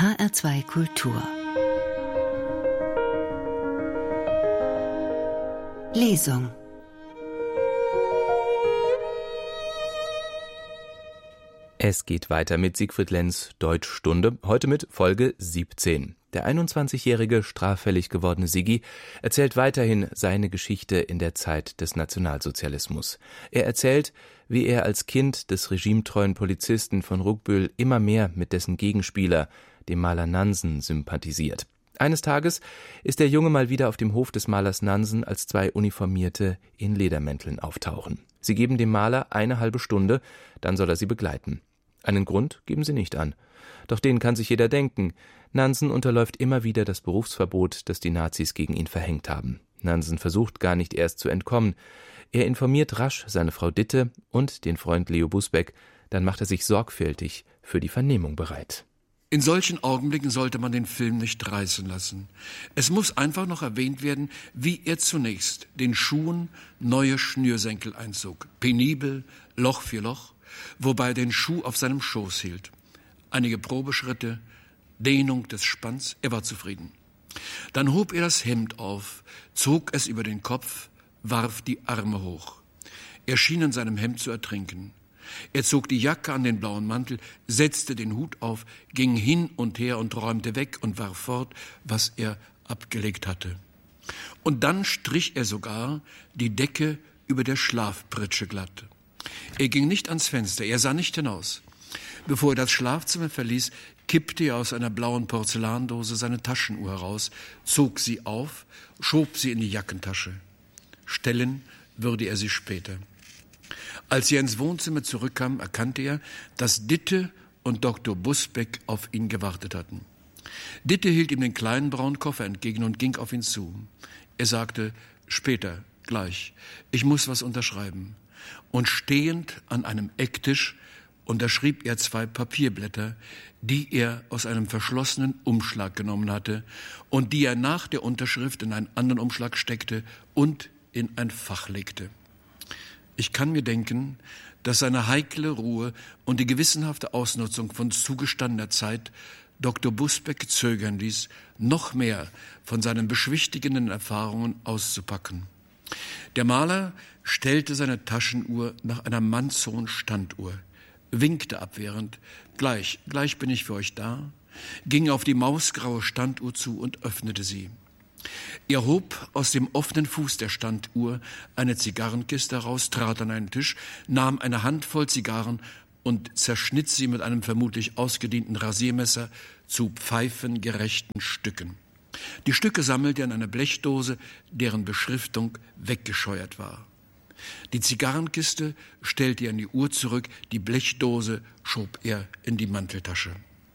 HR2 Kultur. Lesung. Es geht weiter mit Siegfried Lenz Deutschstunde, heute mit Folge 17. Der 21-jährige straffällig gewordene Siggi erzählt weiterhin seine Geschichte in der Zeit des Nationalsozialismus. Er erzählt, wie er als Kind des regimetreuen Polizisten von Ruckbüll immer mehr mit dessen Gegenspieler, dem Maler Nansen, sympathisiert. Eines Tages ist der Junge mal wieder auf dem Hof des Malers Nansen, als zwei Uniformierte in Ledermänteln auftauchen. Sie geben dem Maler eine halbe Stunde, dann soll er sie begleiten. Einen Grund geben sie nicht an. Doch den kann sich jeder denken. Nansen unterläuft immer wieder das Berufsverbot, das die Nazis gegen ihn verhängt haben. Nansen versucht gar nicht erst zu entkommen. Er informiert rasch seine Frau Ditte und den Freund Leo Busbeck. Dann macht er sich sorgfältig für die Vernehmung bereit. In solchen Augenblicken sollte man den Film nicht reißen lassen. Es muss einfach noch erwähnt werden, wie er zunächst den Schuhen neue Schnürsenkel einzog. Penibel, Loch für Loch, wobei er den Schuh auf seinem Schoß hielt. Einige Probeschritte, Dehnung des Spanns, er war zufrieden. Dann hob er das Hemd auf, zog es über den Kopf, warf die Arme hoch. Er schien in seinem Hemd zu ertrinken. Er zog die Jacke an den blauen Mantel, setzte den Hut auf, ging hin und her und räumte weg und warf fort, was er abgelegt hatte. Und dann strich er sogar die Decke über der Schlafpritsche glatt. Er ging nicht ans Fenster, er sah nicht hinaus. Bevor er das Schlafzimmer verließ, kippte er aus einer blauen Porzellandose seine Taschenuhr heraus, zog sie auf, schob sie in die Jackentasche. Stellen würde er sie später. Als er ins Wohnzimmer zurückkam, erkannte er, dass Ditte und Dr. Busbeck auf ihn gewartet hatten. Ditte hielt ihm den kleinen braunen Koffer entgegen und ging auf ihn zu. Er sagte, später, gleich, ich muss was unterschreiben. Und stehend an einem Ecktisch unterschrieb er 2 Papierblätter, die er aus einem verschlossenen Umschlag genommen hatte und die er nach der Unterschrift in einen anderen Umschlag steckte und in ein Fach legte. Ich kann mir denken, dass seine heikle Ruhe und die gewissenhafte Ausnutzung von zugestandener Zeit Dr. Busbeck zögern ließ, noch mehr von seinen beschwichtigenden Erfahrungen auszupacken. Der Maler stellte seine Taschenuhr nach einer mannshohen Standuhr, winkte abwehrend, gleich bin ich für euch da, ging auf die mausgraue Standuhr zu und öffnete sie. Er hob aus dem offenen Fuß der Standuhr eine Zigarrenkiste heraus, trat an einen Tisch, nahm eine Handvoll Zigarren und zerschnitt sie mit einem vermutlich ausgedienten Rasiermesser zu pfeifengerechten Stücken. Die Stücke sammelte er in einer Blechdose, deren Beschriftung weggescheuert war. Die Zigarrenkiste stellte er in die Uhr zurück, die Blechdose schob er in die Manteltasche.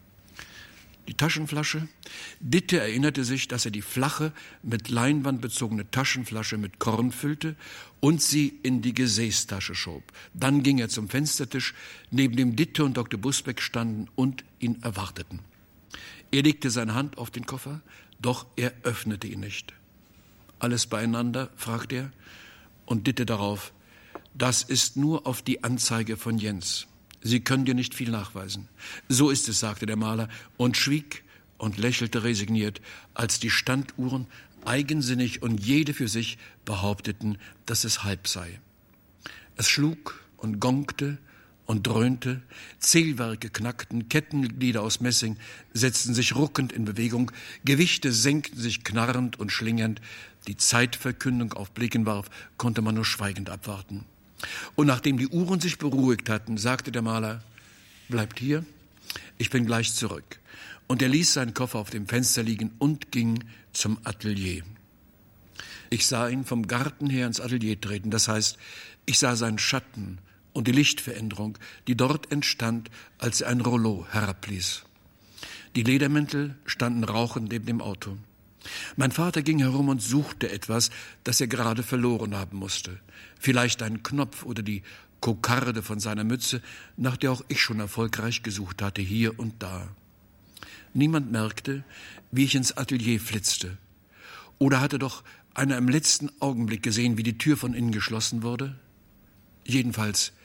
Die Taschenflasche? Ditte erinnerte sich, dass er die flache, mit Leinwand bezogene Taschenflasche mit Korn füllte und sie in die Gesäßtasche schob. Dann ging er zum Fenstertisch, neben dem Ditte und Dr. Busbeck standen und ihn erwarteten. Er legte seine Hand auf den Koffer, doch er öffnete ihn nicht. Alles beieinander? Fragte er. Und Ditte darauf, das ist nur auf die Anzeige von Jens. Sie können dir nicht viel nachweisen. So ist es, sagte der Maler und schwieg und lächelte resigniert, als die Standuhren eigensinnig und jede für sich behaupteten, dass es halb sei. Es schlug und gongte und dröhnte, Zählwerke knackten, Kettenglieder aus Messing setzten sich ruckend in Bewegung, Gewichte senkten sich knarrend und schlingernd, die Zeitverkündung auf Blicken warf, konnte man nur schweigend abwarten. Und nachdem die Uhren sich beruhigt hatten, sagte der Maler, bleibt hier, ich bin gleich zurück. Und er ließ seinen Koffer auf dem Fenster liegen und ging zum Atelier. Ich sah ihn vom Garten her ins Atelier treten, das heißt, ich sah seinen Schatten und die Lichtveränderung, die dort entstand, als er ein Rollo herabließ. Die Ledermäntel standen rauchend neben dem Auto. Mein Vater ging herum und suchte etwas, das er gerade verloren haben musste. Vielleicht einen Knopf oder die Kokarde von seiner Mütze, nach der auch ich schon erfolgreich gesucht hatte, hier und da. Niemand merkte, wie ich ins Atelier flitzte. Oder hatte doch einer im letzten Augenblick gesehen, wie die Tür von innen geschlossen wurde? Jedenfalls,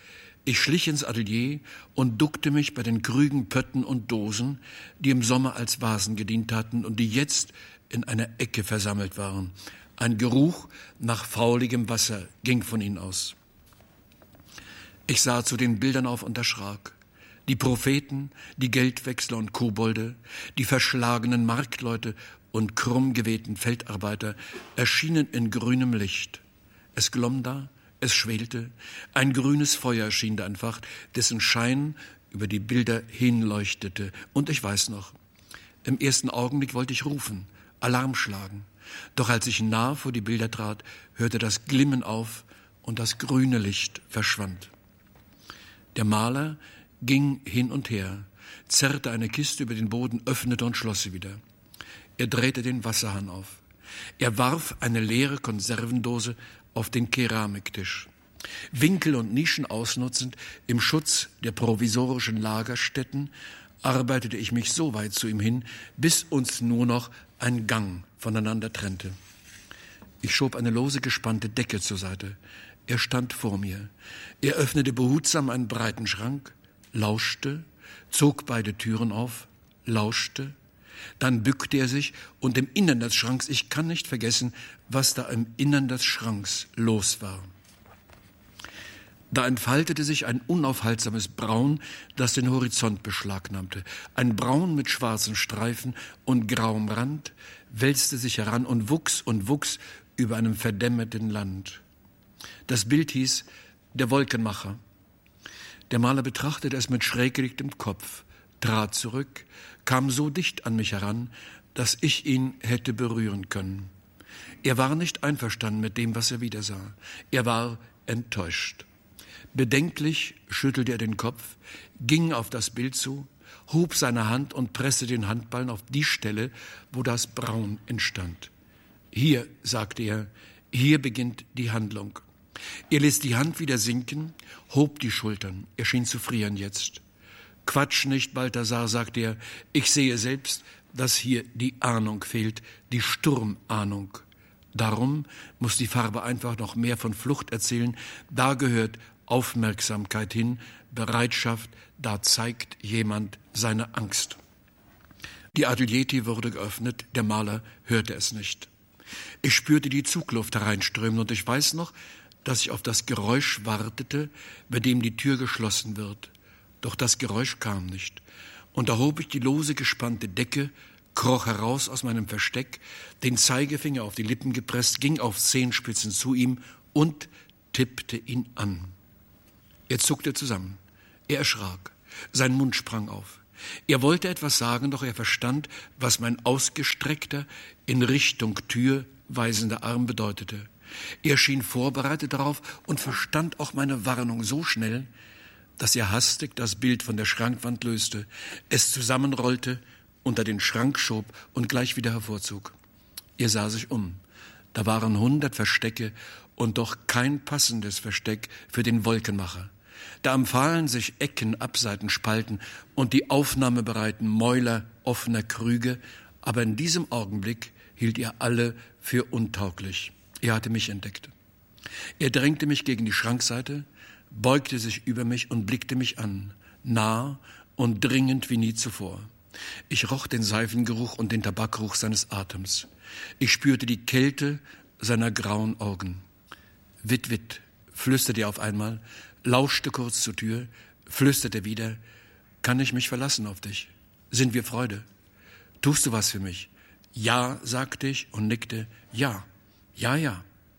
Ich schlich ins Atelier und duckte mich bei den Krügen, Pötten und Dosen, die im Sommer als Vasen gedient hatten und die jetzt in einer Ecke versammelt waren. Ein Geruch nach fauligem Wasser ging von ihnen aus. Ich sah zu den Bildern auf und erschrak. Die Propheten, die Geldwechsler und Kobolde, die verschlagenen Marktleute und krumm gewehten Feldarbeiter erschienen in grünem Licht. Es glomm da, es schwelte, ein grünes Feuer schien da entfacht, dessen Schein über die Bilder hinleuchtete. Und ich weiß noch, im ersten Augenblick wollte ich rufen, Alarm schlagen. Doch als ich nah vor die Bilder trat, hörte das Glimmen auf und das grüne Licht verschwand. Der Maler ging hin und her, zerrte eine Kiste über den Boden, öffnete und schloss sie wieder. Er drehte den Wasserhahn auf. Er warf eine leere Konservendose auf den Keramiktisch. Winkel und Nischen ausnutzend, im Schutz der provisorischen Lagerstätten, arbeitete ich mich so weit zu ihm hin, bis uns nur noch ein Gang voneinander trennte. Ich schob eine lose gespannte Decke zur Seite. Er stand vor mir. Er öffnete behutsam einen breiten Schrank, lauschte, zog beide Türen auf, lauschte. Dann bückte er sich und im Innern des Schranks, ich kann nicht vergessen, was da im Innern des Schranks los war. Da entfaltete sich ein unaufhaltsames Braun, das den Horizont beschlagnahmte. Ein Braun mit schwarzen Streifen und grauem Rand wälzte sich heran und wuchs über einem verdämmerten Land. Das Bild hieß »Der Wolkenmacher«. Der Maler betrachtete es mit schräg gelegtem Kopf, trat zurück, kam so dicht an mich heran, dass ich ihn hätte berühren können. Er war nicht einverstanden mit dem, was er wiedersah. Er war enttäuscht. Bedenklich schüttelte er den Kopf, ging auf das Bild zu, hob seine Hand und presste den Handballen auf die Stelle, wo das Braun entstand. »Hier«, sagte er, »hier beginnt die Handlung.« Er ließ die Hand wieder sinken, hob die Schultern. Er schien zu frieren jetzt. »Quatsch nicht, Balthasar«, sagte er, »ich sehe selbst, dass hier die Ahnung fehlt, die Sturmahnung. Darum muss die Farbe einfach noch mehr von Flucht erzählen. Da gehört Aufmerksamkeit hin, Bereitschaft, da zeigt jemand seine Angst.« Die Ateliertür wurde geöffnet, der Maler hörte es nicht. Ich spürte die Zugluft hereinströmen und ich weiß noch, dass ich auf das Geräusch wartete, bei dem die Tür geschlossen wird. Doch das Geräusch kam nicht. Und da hob ich die lose gespannte Decke, kroch heraus aus meinem Versteck, den Zeigefinger auf die Lippen gepresst, ging auf Zehenspitzen zu ihm und tippte ihn an. Er zuckte zusammen. Er erschrak. Sein Mund sprang auf. Er wollte etwas sagen, doch er verstand, was mein ausgestreckter, in Richtung Tür weisender Arm bedeutete. Er schien vorbereitet darauf und verstand auch meine Warnung so schnell, dass er hastig das Bild von der Schrankwand löste, es zusammenrollte, unter den Schrank schob und gleich wieder hervorzog. Er sah sich um. Da waren 100 Verstecke und doch kein passendes Versteck für den Wolkenmacher. Da empfahlen sich Ecken, Abseiten, Spalten und die aufnahmebereiten Mäuler offener Krüge, aber in diesem Augenblick hielt er alle für untauglich. Er hatte mich entdeckt. Er drängte mich gegen die Schrankseite, beugte sich über mich und blickte mich an, nah und dringend wie nie zuvor. Ich roch den Seifengeruch und den Tabakgeruch seines Atems. Ich spürte die Kälte seiner grauen Augen. »Witt, Witt«, flüsterte er auf einmal, lauschte kurz zur Tür, flüsterte wieder, »kann ich mich verlassen auf dich? Sind wir Freude? Tust du was für mich?« »Ja«, sagte ich und nickte, »ja, ja, ja.«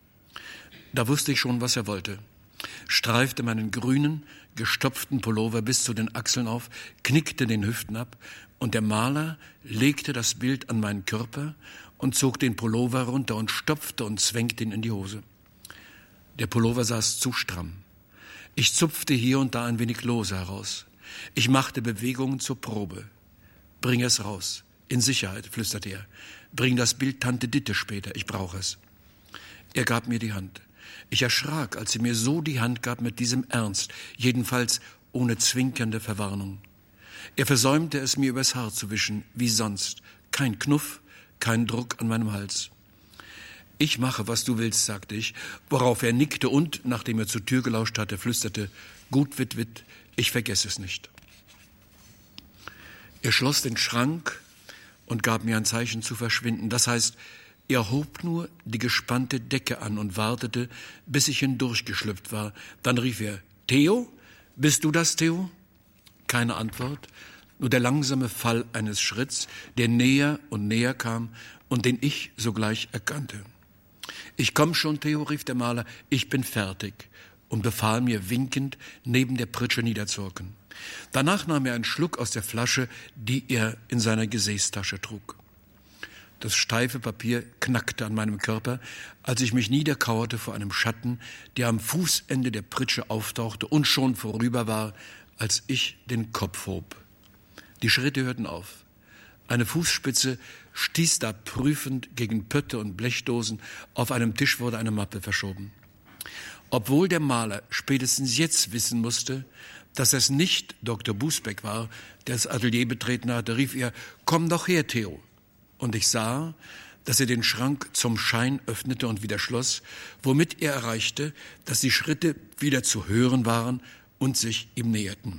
Da wusste ich schon, was er wollte. Streifte meinen grünen, gestopften Pullover bis zu den Achseln auf, knickte den Hüften ab und der Maler legte das Bild an meinen Körper und zog den Pullover runter und stopfte und zwängte ihn in die Hose. Der Pullover saß zu stramm. Ich zupfte hier und da ein wenig lose heraus. Ich machte Bewegungen zur Probe. »Bring es raus. In Sicherheit«, flüsterte er. »Bring das Bild Tante Ditte später. Ich brauche es.« Er gab mir die Hand. Ich erschrak, als er mir so die Hand gab mit diesem Ernst, jedenfalls ohne zwinkernde Verwarnung. Er versäumte es, mir übers Haar zu wischen, wie sonst. Kein Knuff, kein Druck an meinem Hals. »Ich mache, was du willst«, sagte ich, worauf er nickte und, nachdem er zur Tür gelauscht hatte, flüsterte, Gut, Witwit, ich vergesse es nicht. Er schloss den Schrank und gab mir ein Zeichen zu verschwinden. Das heißt, er hob nur die gespannte Decke an und wartete, bis ich hindurchgeschlüpft war. Dann rief er, »Theo, bist du das, Theo?« Keine Antwort, nur der langsame Fall eines Schritts, der näher und näher kam und den ich sogleich erkannte. »Ich komm schon, Theo«, rief der Maler, »ich bin fertig«, und befahl mir winkend, neben der Pritsche niederzuhocken. Danach nahm er einen Schluck aus der Flasche, die er in seiner Gesäßtasche trug. Das steife Papier knackte an meinem Körper, als ich mich niederkauerte vor einem Schatten, der am Fußende der Pritsche auftauchte und schon vorüber war, als ich den Kopf hob. Die Schritte hörten auf. Eine Fußspitze stieß da prüfend gegen Pötte und Blechdosen. Auf einem Tisch wurde eine Mappe verschoben. Obwohl der Maler spätestens jetzt wissen musste, dass es nicht Dr. Bußbeck war, der das Atelier betreten hatte, rief er, »Komm doch her, Theo!« Und ich sah, dass er den Schrank zum Schein öffnete und wieder schloss, womit er erreichte, dass die Schritte wieder zu hören waren und sich ihm näherten.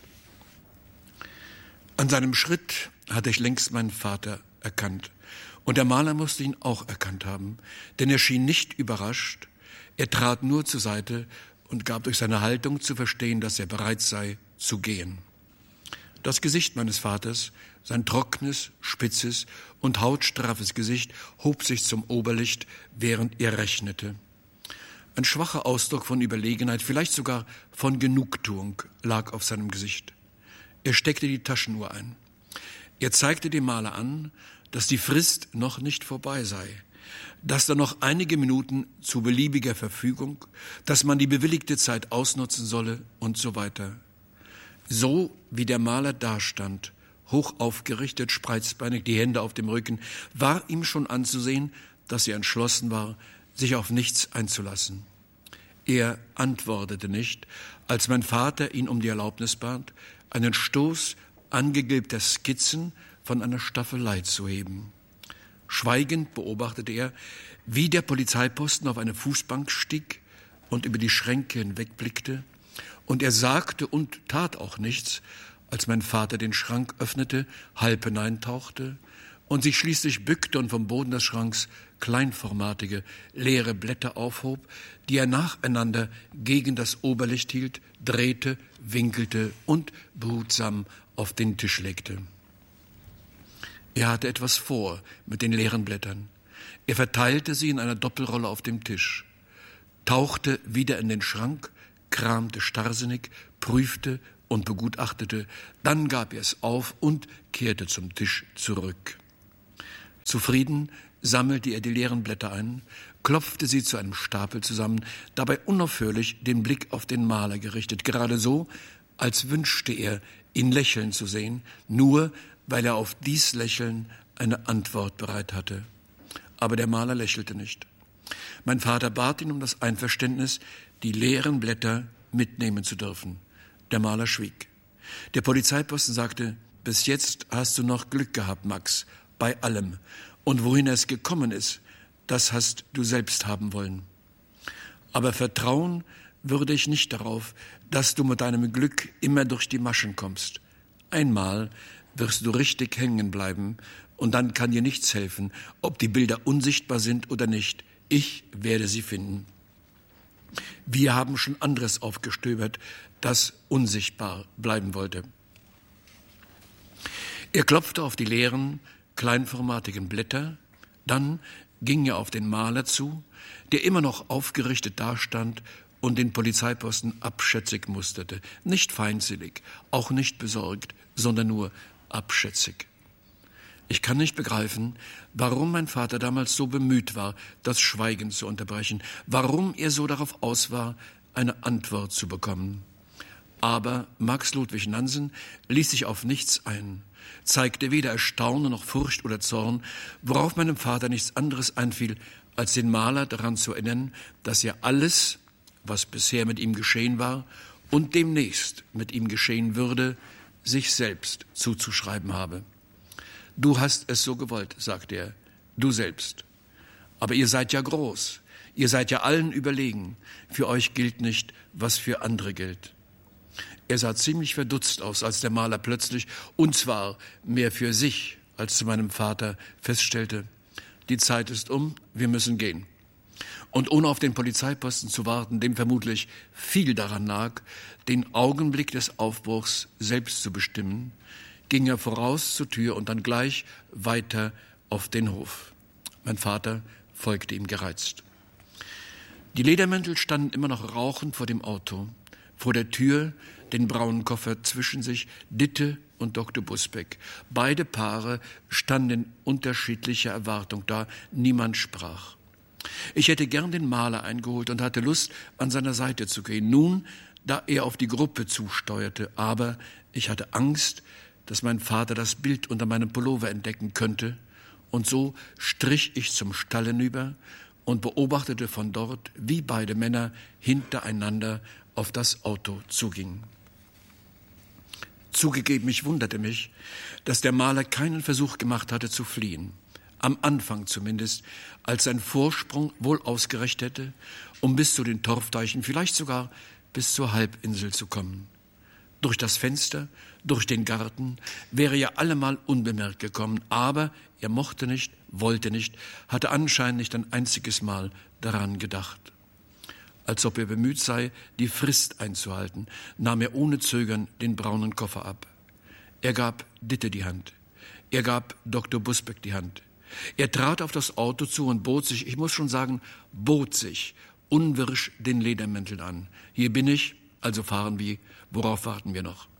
An seinem Schritt hatte ich längst meinen Vater erkannt. Und der Maler musste ihn auch erkannt haben, denn er schien nicht überrascht. Er trat nur zur Seite und gab durch seine Haltung zu verstehen, dass er bereit sei, zu gehen. Das Gesicht meines Vaters, sein trockenes, spitzes und hautstraffes Gesicht, hob sich zum Oberlicht, während er rechnete. Ein schwacher Ausdruck von Überlegenheit, vielleicht sogar von Genugtuung, lag auf seinem Gesicht. Er steckte die Taschenuhr ein. Er zeigte dem Maler an, dass die Frist noch nicht vorbei sei, dass da noch einige Minuten zu beliebiger Verfügung, dass man die bewilligte Zeit ausnutzen solle und so weiter. So wie der Maler dastand, hoch aufgerichtet, spreizbeinig, die Hände auf dem Rücken, war ihm schon anzusehen, dass er entschlossen war, sich auf nichts einzulassen. Er antwortete nicht, als mein Vater ihn um die Erlaubnis bat, einen Stoß angegilbter Skizzen von einer Staffelei zu heben. Schweigend beobachtete er, wie der Polizeiposten auf eine Fußbank stieg und über die Schränke hinwegblickte, und er sagte und tat auch nichts, als mein Vater den Schrank öffnete, halb hineintauchte und sich schließlich bückte und vom Boden des Schranks kleinformatige, leere Blätter aufhob, die er nacheinander gegen das Oberlicht hielt, drehte, winkelte und behutsam auf den Tisch legte. Er hatte etwas vor mit den leeren Blättern. Er verteilte sie in einer Doppelrolle auf dem Tisch, tauchte wieder in den Schrank, kramte starrsinnig, prüfte und begutachtete, dann gab er es auf und kehrte zum Tisch zurück. Zufrieden sammelte er die leeren Blätter ein, klopfte sie zu einem Stapel zusammen, dabei unaufhörlich den Blick auf den Maler gerichtet, gerade so, als wünschte er, ihn lächeln zu sehen, nur weil er auf dies Lächeln eine Antwort bereit hatte. Aber der Maler lächelte nicht. Mein Vater bat ihn um das Einverständnis, die leeren Blätter mitnehmen zu dürfen. Der Maler schwieg. Der Polizeiposten sagte, bis jetzt hast du noch Glück gehabt, Max, bei allem. Und wohin es gekommen ist, das hast du selbst haben wollen. Aber vertrauen würde ich nicht darauf, dass du mit deinem Glück immer durch die Maschen kommst. Einmal wirst du richtig hängen bleiben und dann kann dir nichts helfen, ob die Bilder unsichtbar sind oder nicht. Ich werde sie finden. Wir haben schon anderes aufgestöbert, das unsichtbar bleiben wollte. Er klopfte auf die leeren, kleinformatigen Blätter, dann ging er auf den Maler zu, der immer noch aufgerichtet dastand und den Polizeiposten abschätzig musterte. Nicht feindselig, auch nicht besorgt, sondern nur abschätzig. Ich kann nicht begreifen, warum mein Vater damals so bemüht war, das Schweigen zu unterbrechen, warum er so darauf aus war, eine Antwort zu bekommen. Aber Max Ludwig Nansen ließ sich auf nichts ein, zeigte weder Erstaunen noch Furcht oder Zorn, worauf meinem Vater nichts anderes einfiel, als den Maler daran zu erinnern, dass er alles, was bisher mit ihm geschehen war und demnächst mit ihm geschehen würde, sich selbst zuzuschreiben habe. Du hast es so gewollt, sagte er, du selbst. Aber ihr seid ja groß, ihr seid ja allen überlegen. Für euch gilt nicht, was für andere gilt. Er sah ziemlich verdutzt aus, als der Maler plötzlich, und zwar mehr für sich als zu meinem Vater, feststellte: Die Zeit ist um, wir müssen gehen. Und ohne auf den Polizeiposten zu warten, dem vermutlich viel daran lag, den Augenblick des Aufbruchs selbst zu bestimmen, ging er voraus zur Tür und dann gleich weiter auf den Hof. Mein Vater folgte ihm gereizt. Die Ledermäntel standen immer noch rauchend vor dem Auto, vor der Tür, den braunen Koffer zwischen sich, Ditte und Dr. Busbeck. Beide Paare standen in unterschiedlicher Erwartung da, niemand sprach. Ich hätte gern den Maler eingeholt und hatte Lust, an seiner Seite zu gehen, nun, da er auf die Gruppe zusteuerte, aber ich hatte Angst, dass mein Vater das Bild unter meinem Pullover entdecken könnte, und so strich ich zum Stall hinüber und beobachtete von dort, wie beide Männer hintereinander auf das Auto zugingen. Zugegeben, ich wunderte mich, dass der Maler keinen Versuch gemacht hatte zu fliehen. Am Anfang zumindest, als sein Vorsprung wohl ausgereicht hätte, um bis zu den Torfteichen, vielleicht sogar bis zur Halbinsel zu kommen. Durch das Fenster, durch den Garten wäre er allemal unbemerkt gekommen, aber er mochte nicht, wollte nicht, hatte anscheinend nicht ein einziges Mal daran gedacht. Als ob er bemüht sei, die Frist einzuhalten, nahm er ohne Zögern den braunen Koffer ab. Er gab Ditte die Hand. Er gab Dr. Busbeck die Hand. Er trat auf das Auto zu und bot sich, ich muss schon sagen, unwirsch den Ledermänteln an. Hier bin ich, also fahren wir, worauf warten wir noch?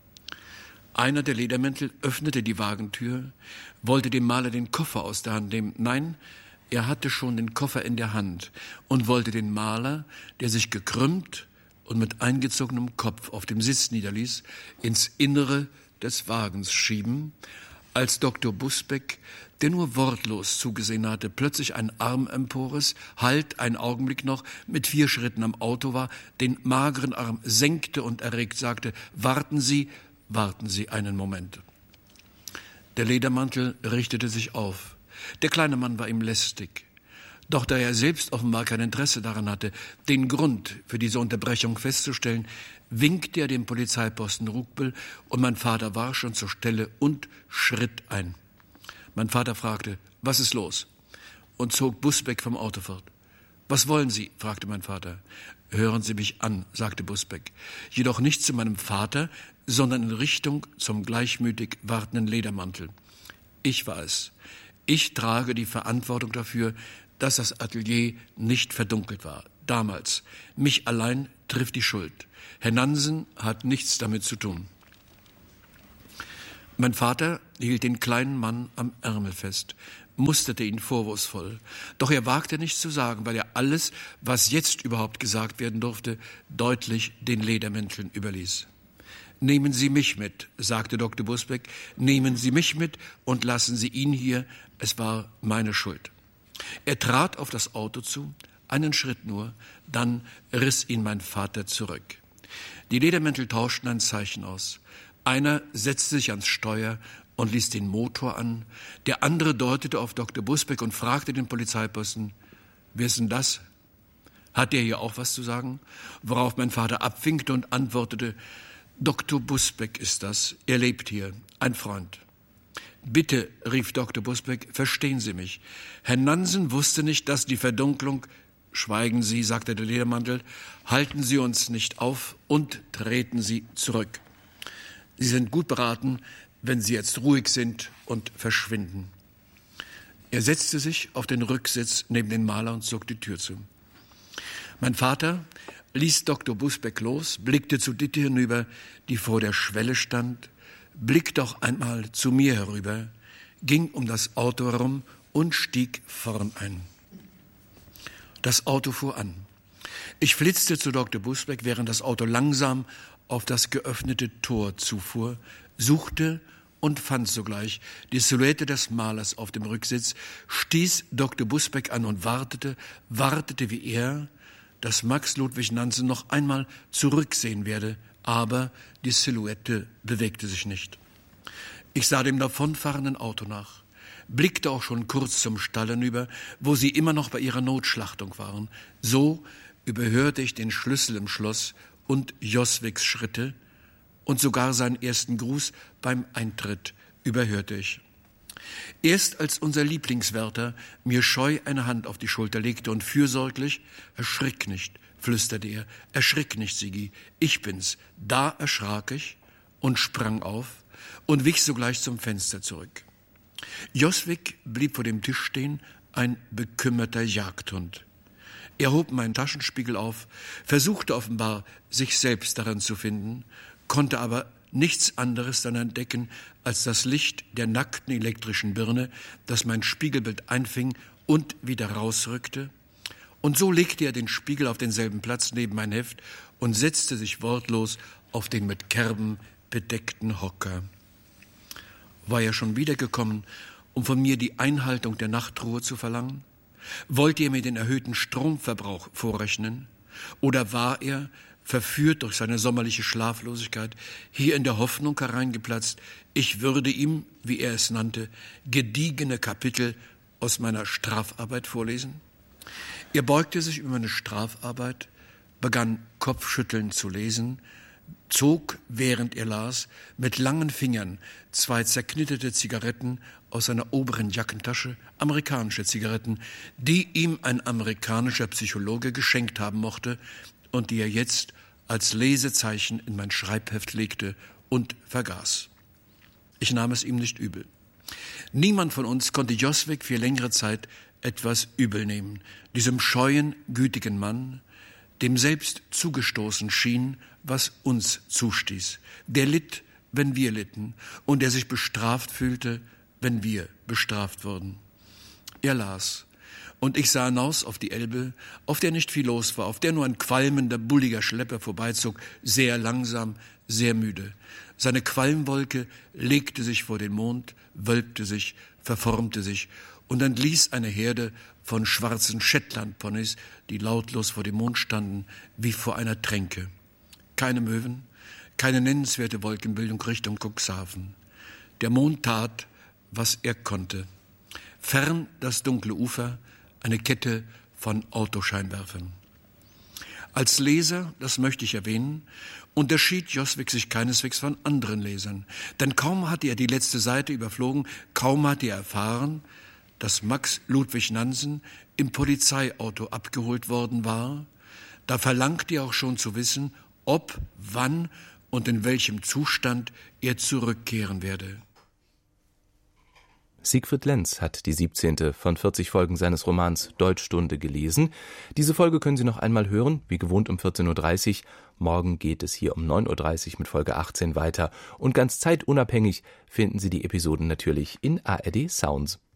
Einer der Ledermäntel öffnete die Wagentür, wollte dem Maler den Koffer aus der Hand nehmen. Nein, er hatte schon den Koffer in der Hand und wollte den Maler, der sich gekrümmt und mit eingezogenem Kopf auf dem Sitz niederließ, ins Innere des Wagens schieben, als Dr. Busbeck, der nur wortlos zugesehen hatte, plötzlich einen Arm empores, halt, einen Augenblick noch, mit 4 Schritten am Auto war, den mageren Arm senkte und erregt sagte: Warten Sie einen Moment. Der Ledermantel richtete sich auf. Der kleine Mann war ihm lästig. Doch da er selbst offenbar kein Interesse daran hatte, den Grund für diese Unterbrechung festzustellen, winkte er dem Polizeiposten Rugbel und mein Vater war schon zur Stelle und schritt ein. Mein Vater fragte: Was ist los? Und zog Busbeck vom Auto fort. Was wollen Sie? Fragte mein Vater. Hören Sie mich an, sagte Busbeck, jedoch nicht zu meinem Vater, sondern in Richtung zum gleichmütig wartenden Ledermantel. Ich war es. Ich trage die Verantwortung dafür, dass das Atelier nicht verdunkelt war. Damals. Mich allein trifft die Schuld. Herr Nansen hat nichts damit zu tun. Mein Vater hielt den kleinen Mann am Ärmel fest, musterte ihn vorwurfsvoll. Doch er wagte nichts zu sagen, weil er alles, was jetzt überhaupt gesagt werden durfte, deutlich den Ledermänteln überließ. Nehmen Sie mich mit, sagte Dr. Busbeck, nehmen Sie mich mit und lassen Sie ihn hier, es war meine Schuld. Er trat auf das Auto zu, einen Schritt nur, dann riss ihn mein Vater zurück. Die Ledermäntel tauschten ein Zeichen aus. Einer setzte sich ans Steuer und ließ den Motor an, der andere deutete auf Dr. Busbeck und fragte den Polizeiposten: Wer ist denn das? Hat der hier auch was zu sagen? Worauf mein Vater abwinkte und antwortete: Dr. Busbeck ist das, er lebt hier, ein Freund. Bitte, rief Dr. Busbeck, verstehen Sie mich. Herr Nansen wusste nicht, dass die Verdunklung... Schweigen Sie, sagte der Ledermantel, halten Sie uns nicht auf und treten Sie zurück. Sie sind gut beraten, wenn Sie jetzt ruhig sind und verschwinden. Er setzte sich auf den Rücksitz neben den Maler und zog die Tür zu. Mein Vater ließ Dr. Busbeck los, blickte zu Ditte hinüber, die vor der Schwelle stand, blickte auch einmal zu mir herüber, ging um das Auto herum und stieg vorn ein. Das Auto fuhr an. Ich flitzte zu Dr. Busbeck, während das Auto langsam auf das geöffnete Tor zufuhr, suchte und fand sogleich die Silhouette des Malers auf dem Rücksitz, stieß Dr. Busbeck an und wartete wie er, dass Max Ludwig Nansen noch einmal zurücksehen werde, aber die Silhouette bewegte sich nicht. Ich sah dem davonfahrenden Auto nach, blickte auch schon kurz zum Stall hinüber, wo sie immer noch bei ihrer Notschlachtung waren. So überhörte ich den Schlüssel im Schloss und Joswigs Schritte und sogar seinen ersten Gruß beim Eintritt überhörte ich. Erst als unser Lieblingswärter mir scheu eine Hand auf die Schulter legte und fürsorglich: »Erschrick nicht«, flüsterte er, »erschrick nicht, Sigi, ich bin's«, da erschrak ich und sprang auf und wich sogleich zum Fenster zurück. Joswig blieb vor dem Tisch stehen, ein bekümmerter Jagdhund. Er hob meinen Taschenspiegel auf, versuchte offenbar, sich selbst daran zu finden, konnte aber nichts anderes dann entdecken als das Licht der nackten elektrischen Birne, das mein Spiegelbild einfing und wieder rausrückte. Und so legte er den Spiegel auf denselben Platz neben mein Heft und setzte sich wortlos auf den mit Kerben bedeckten Hocker. War er schon wiedergekommen, um von mir die Einhaltung der Nachtruhe zu verlangen? Wollte er mir den erhöhten Stromverbrauch vorrechnen? Oder war er, verführt durch seine sommerliche Schlaflosigkeit, hier in der Hoffnung hereingeplatzt, ich würde ihm, wie er es nannte, gediegene Kapitel aus meiner Strafarbeit vorlesen? Er beugte sich über meine Strafarbeit, begann kopfschüttelnd zu lesen, zog, während er las, mit langen Fingern 2 zerknitterte Zigaretten aus seiner oberen Jackentasche, amerikanische Zigaretten, die ihm ein amerikanischer Psychologe geschenkt haben mochte und die er jetzt als Lesezeichen in mein Schreibheft legte und vergaß. Ich nahm es ihm nicht übel. Niemand von uns konnte Joswig für längere Zeit etwas übel nehmen, diesem scheuen, gütigen Mann, dem selbst zugestoßen schien, was uns zustieß, der litt, wenn wir litten, und der sich bestraft fühlte, wenn wir bestraft wurden. Er las, und ich sah hinaus auf die Elbe, auf der nicht viel los war, auf der nur ein qualmender, bulliger Schlepper vorbeizog, sehr langsam, sehr müde. Seine Qualmwolke legte sich vor den Mond, wölbte sich, verformte sich, und dann ließ eine Herde von schwarzen Shetland-Ponys, die lautlos vor dem Mond standen, wie vor einer Tränke. Keine Möwen, keine nennenswerte Wolkenbildung Richtung Cuxhaven. Der Mond tat, was er konnte. Fern das dunkle Ufer, eine Kette von Autoscheinwerfern. Als Leser, das möchte ich erwähnen, unterschied Joswig sich keineswegs von anderen Lesern. Denn kaum hatte er die letzte Seite überflogen, kaum hatte er erfahren, dass Max Ludwig Nansen im Polizeiauto abgeholt worden war, da verlangte er auch schon zu wissen, ob, wann und in welchem Zustand er zurückkehren werde. Siegfried Lenz hat die 17. von 40 Folgen seines Romans Deutschstunde gelesen. Diese Folge können Sie noch einmal hören, wie gewohnt um 14.30 Uhr. Morgen geht es hier um 9.30 Uhr mit Folge 18 weiter. Und ganz zeitunabhängig finden Sie die Episoden natürlich in ARD Sounds.